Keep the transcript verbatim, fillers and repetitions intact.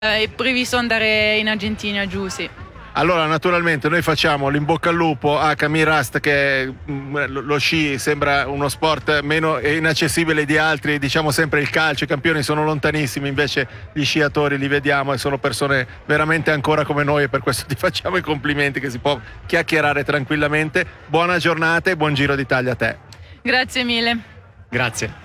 È previsto andare in Argentina, giù, sì. Allora, naturalmente noi facciamo l'in bocca al lupo a Camille Rast, che mh, lo sci sembra uno sport meno inaccessibile di altri, diciamo sempre il calcio, i campioni sono lontanissimi, invece gli sciatori li vediamo e sono persone veramente ancora come noi, e per questo ti facciamo i complimenti, che si può chiacchierare tranquillamente. Buona giornata e buon Giro d'Italia a te. Grazie mille. Grazie.